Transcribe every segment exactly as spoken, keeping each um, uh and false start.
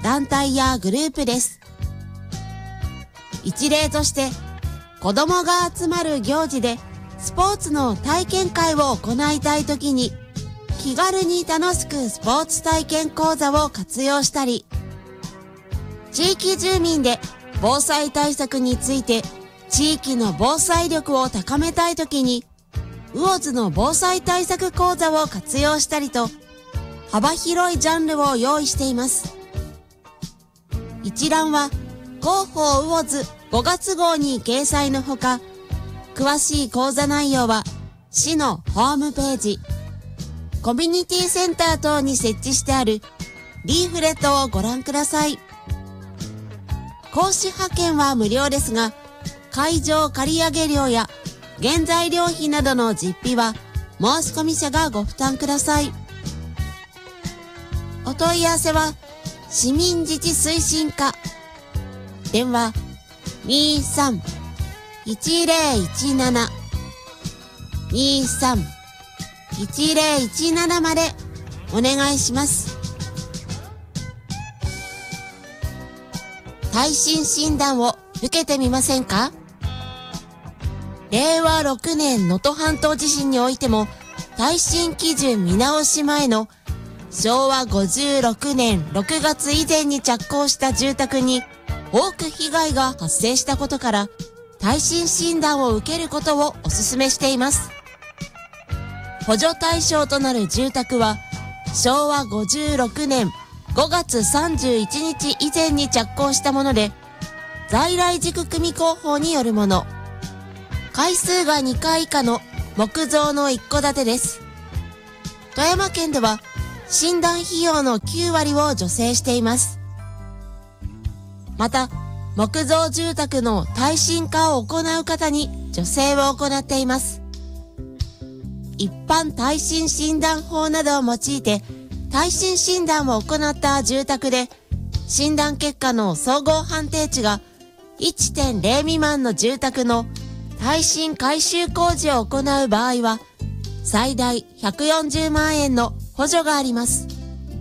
団体やグループです。一例として、子供が集まる行事でスポーツの体験会を行いたいときに、気軽に楽しくスポーツ体験講座を活用したり、地域住民で防災対策について地域の防災力を高めたいときに、魚津の防災対策講座を活用したりと、幅広いジャンルを用意しています。一覧は広報魚津ごがつ号に掲載のほか、詳しい講座内容は市のホームページ、コミュニティセンター等に設置してあるリーフレットをご覧ください。講師派遣は無料ですが、会場借上料や原材料費などの実費は申し込み者がご負担ください。お問い合わせは市民自治推進課、電話 にさんいちゼロいちなな にさんいちゼロいちなな までお願いします。耐震診断を受けてみませんか？れいわろくねん能登半島地震においても、耐震基準見直し前のしょうわごじゅうろくねんろくがつ以前に着工した住宅に多く被害が発生したことから、耐震診断を受けることをお勧めしています。補助対象となる住宅は、しょうわごじゅうろくねんごがつさんじゅういちにち以前に着工したもので、在来軸組工法によるもの。階数がにかい以下の木造の一戸建てです。富山県では、診断費用のきゅうわりを助成しています。また、木造住宅の耐震化を行う方に助成を行っています。一般耐震診断法などを用いて、耐震診断を行った住宅で、診断結果の総合判定値が いってんゼロ 未満の住宅の耐震改修工事を行う場合は、最大ひゃくよんじゅうまんえんの補助があります。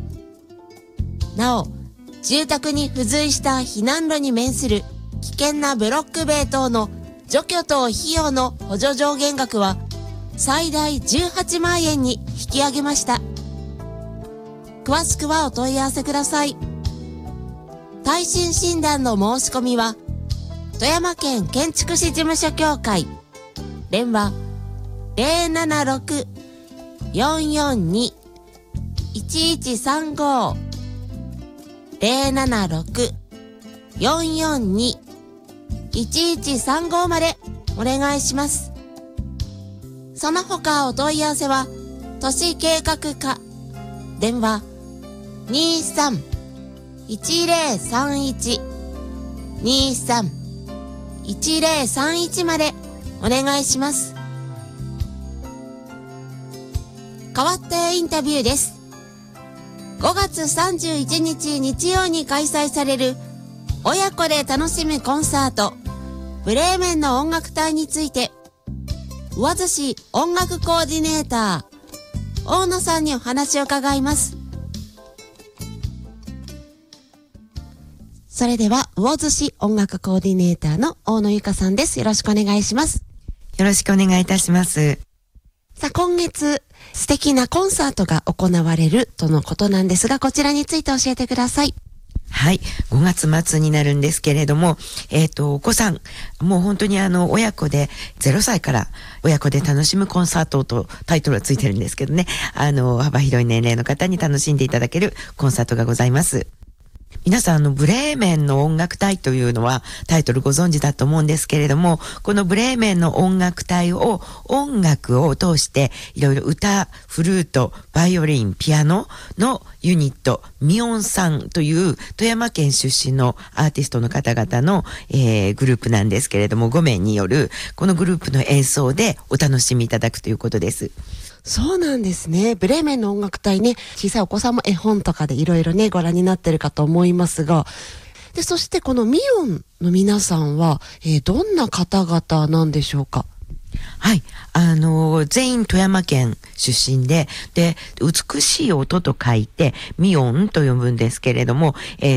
なお、住宅に付随した避難路に面する危険なブロック塀等の除去等費用の補助上限額は、最大じゅうはちまんえんに引き上げました。詳しくはお問い合わせください。耐震診断の申し込みは、富山県建築士事務所協会、電話 ゼロななろく よんよんに いちいちさんご ゼロななろく よんよんに いちいちさんご までお願いします。その他お問い合わせは、都市計画課、電話にさんいちゼロさんいち にさんいちゼロさんいち までお願いします。代わってインタビューです。ごがつさんじゅういちにち日曜に開催される親子で楽しむコンサート、ブレーメンの音楽隊について、魚津市音楽コーディネーター、大野さんにお話を伺います。それでは、魚津市音楽コーディネーターの大野由香さんです。よろしくお願いします。 よろしくお願いいたします。 さあ、今月、素敵なコンサートが行われるとのことなんですが、こちらについて教えてください。 はい。ごがつ末になるんですけれども、えっと、お子さん、もう本当にあの、親子で、ゼロさいから親子で楽しむコンサートとタイトルがついてるんですけどね、あの、幅広い年齢の方に楽しんでいただけるコンサートがございます。皆さん、あの、ブレーメンの音楽隊というのはタイトルご存知だと思うんですけれども、このブレーメンの音楽隊を音楽を通していろいろ歌、フルート、バイオリン、ピアノのユニット、ミオンさんという富山県出身のアーティストの方々の、えー、グループなんですけれども、ごめいによるこのグループの演奏でお楽しみいただくということです。 そうなんですね。ブレーメンの音楽隊ね、小さいお子さんも絵本とかでいろいろね、ご覧になってるかと思いますが、で、そしてこのミオンの皆さんは、えー、どんな方々なんでしょうか？ はい。あの、全員富山県出身で、で、美しい音と書いて、ミオンと呼ぶんですけれども、えー